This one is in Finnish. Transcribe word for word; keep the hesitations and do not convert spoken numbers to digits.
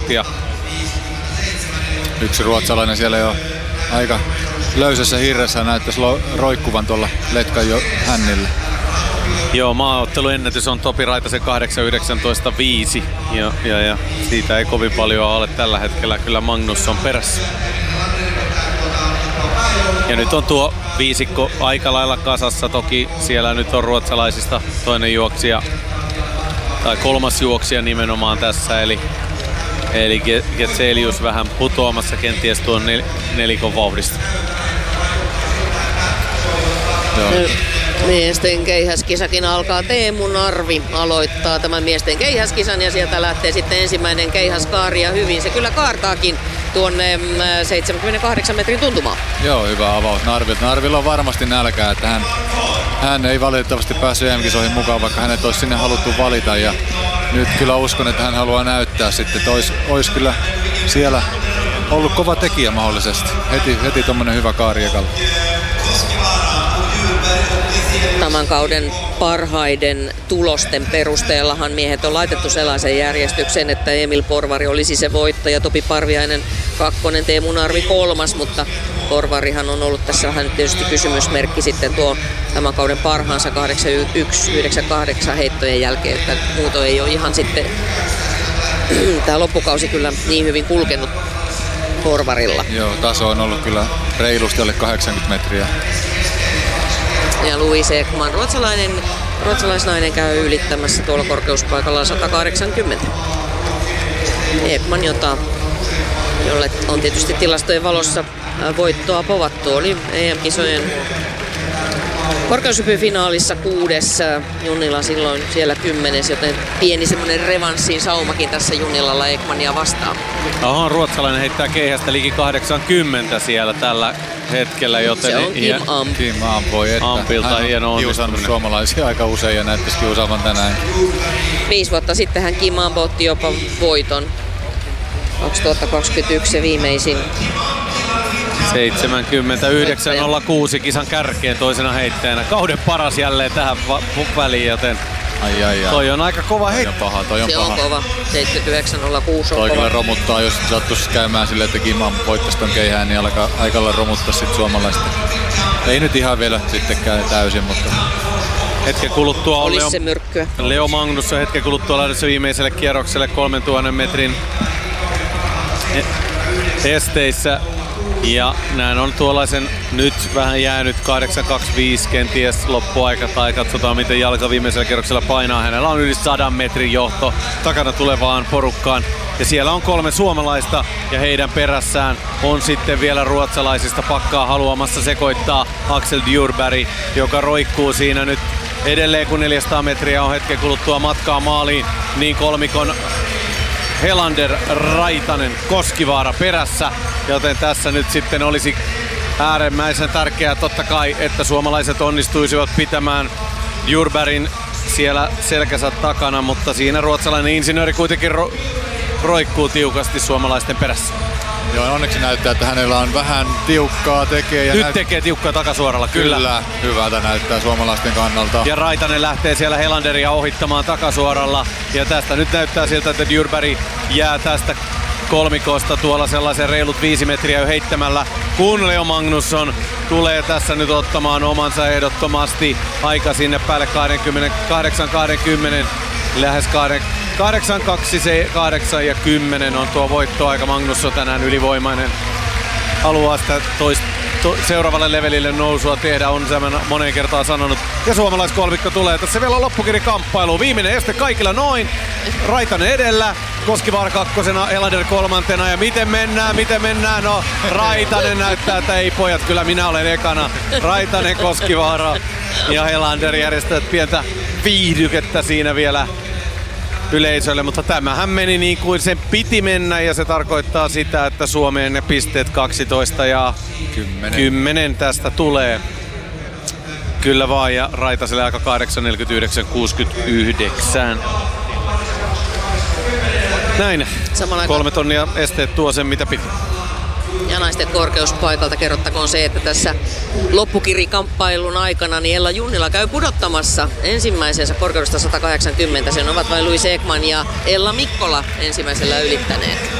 vauhtia. Yksi ruotsalainen siellä jo aika löysässä hirressä näyttäisi roikkuvan tuolla letkan jo hännillä. Joo, maaotteluennätys on Topi Raitasen kahdeksan yhdeksäntoista viisi ja, ja, ja siitä ei kovin paljon ole tällä hetkellä kyllä Magnusson perässä. Ja nyt on tuo viisikko aika lailla kasassa, toki siellä nyt on ruotsalaisista toinen juoksija tai kolmas juoksija nimenomaan tässä, eli Eli Getselius vähän putoamassa kenties tuon nel- nelikon vauhdista. Joo. Miesten keihäskisakin alkaa. Teemu Narvi aloittaa tämän miesten keihäskisan ja sieltä lähtee sitten ensimmäinen keihäskaari ja hyvin se kyllä kaartaakin tuonne seitsemänkymmentäkahdeksan metrin tuntumaan. Joo, hyvä avaus Narvilta. Narvilla on varmasti nälkää, että hän, hän ei valitettavasti päässyt E M-kisoihin mukaan, vaikka hänet olisi sinne haluttu valita. Ja nyt kyllä uskon, että hän haluaa näyttää sitten, että olisi, olisi kyllä siellä ollut kova tekijä mahdollisesti. Heti, heti tommonen hyvä kaari ekalla. Tämän kauden parhaiden tulosten perusteellahan miehet on laitettu sellaisen järjestyksen, että Emil Porvari olisi se voittaja, Topi Parviainen kakkonen, Teemu Narvi kolmas, mutta Porvarihan on ollut tässä vähän nyt tietysti kysymysmerkki sitten tuo tämän kauden parhaansa kahdeksan yksi yhdeksän kahdeksan heittojen jälkeen, että muuto ei ole ihan sitten tämä loppukausi kyllä niin hyvin kulkenut Porvarilla. Joo, taso on ollut kyllä reilusti alle kahdeksankymmentä metriä. Ja Louise Ekman, ruotsalainen, ruotsalaisnainen, käy ylittämässä tuolla korkeuspaikalla sata kahdeksankymmentä. Ekman, jota, jolle on tietysti tilastojen valossa voittoa povattu, oli E M-kisojen korkeushypyfinaalissa kuudes, Junnila silloin siellä kymmenes, joten pieni semmoinen revanssin saumakin tässä Junnilalla Ekmania vastaan. Aha, ruotsalainen heittää keihästä liki kahdeksankymmentä siellä tällä hetkellä, joten se on Kim Amp. Kim Amp voi, että Ampilta hän hieno on kiusannut suomalaisia aika usein ja näyttäisi kiusaavan tänään. Viisi vuotta sitten hän Kim Amp otti jopa voiton. kaksituhattakaksikymmentäyksi se viimeisin. seitsemänkymmentäyhdeksän nolla kuusi kisan kärkeen toisena heittäjänä. Kauden paras jälleen tähän va- väliin, joten ai, ai, ai. toi on aika kova heittää. Toi on paha, toi on se paha. on kova. seitsemänkymmentäyhdeksän nolla kuusi on toi kova. kyllä romuttaa, jos sattuisi käymään silleen, että Kim Amp voittaisi ton keihään, niin alkaa aikalla romuttaa sit suomalaista. Ei nyt ihan vielä sittenkään täysin, mutta Hetken kuluttua on Leo, Leo Magnus on hetken kuluttua lähdössä viimeiselle kierrokselle kolmentuhannen metrin esteissä. Ja näin on tuollaisen nyt vähän jäänyt kahdeksan kaksikymmentäviisi kenties loppuaika tai katsotaan miten jalka viimeisellä kierroksella painaa. Hänellä on yli sadan metrin johto takana tulevaan porukkaan. Ja siellä on kolme suomalaista ja heidän perässään on sitten vielä ruotsalaisista pakkaa haluamassa sekoittaa Axel Djurberg, joka roikkuu siinä nyt edelleen kun neljäsataa metriä on hetken kuluttua matkaa maaliin, niin kolmikon Helander, Raitanen, Koskivaara perässä, joten tässä nyt sitten olisi äärimmäisen tärkeää totta kai, että suomalaiset onnistuisivat pitämään Djurbergin siellä selkänsä takana, mutta siinä ruotsalainen insinööri kuitenkin ro- roikkuu tiukasti suomalaisten perässä. Joo, onneksi näyttää, että hänellä on vähän tiukkaa tekee. Ja Nyt näyt... tekee tiukkaa takasuoralla, kyllä. Kyllä, hyvältä näyttää suomalaisten kannalta. Ja Raitanen lähtee siellä Helanderia ohittamaan takasuoralla. Ja tästä nyt näyttää siltä, että Djurberg jää tästä kolmikosta tuolla sellaisen reilut viisi metriä jo heittämällä, kun Leo Magnusson tulee tässä nyt ottamaan omansa ehdottomasti aika sinne päälle kahdeksan kaksikymmentä, lähes kahdeksan kaksi kahdeksan ja kymmenen on tuo voittoaika. Magnusson tänään ylivoimainen, haluaa sitä toista to, seuraavalle levelille nousua tehdä, on se moneen kertaan sanonut. Ja suomalaiskolmikko tulee tässä vielä loppukirikamppailuun. Viimeinen este kaikilla noin. Raitanen edellä, Koskivaara kakkosena, Helander kolmantena. Ja miten mennään, miten mennään? No, Raitanen näyttää, että ei pojat, kyllä minä olen ekana. Raitanen, Koskivaara ja Helander järjestävät pientä viihdykettä siinä vielä yleisölle, mutta tämähän meni niin kuin sen piti mennä ja se tarkoittaa sitä, että Suomeen ne pisteet kaksitoista ja kymmenen tästä tulee. Kyllä vaan, ja Raitaselle aika kahdeksan neljäkymmentäyhdeksän kuusikymmentäyhdeksän. Näin, kolme tonnia esteet tuo sen mitä piti. Ja naisten korkeuspaikalta kerrottakoon se, että tässä loppukirikamppailun aikana niin Ella Junnila käy pudottamassa ensimmäisensä korkeudesta sata kahdeksankymmentä. Sen ovat vain Louise Ekman ja Ella Mikkola ensimmäisellä ylittäneet.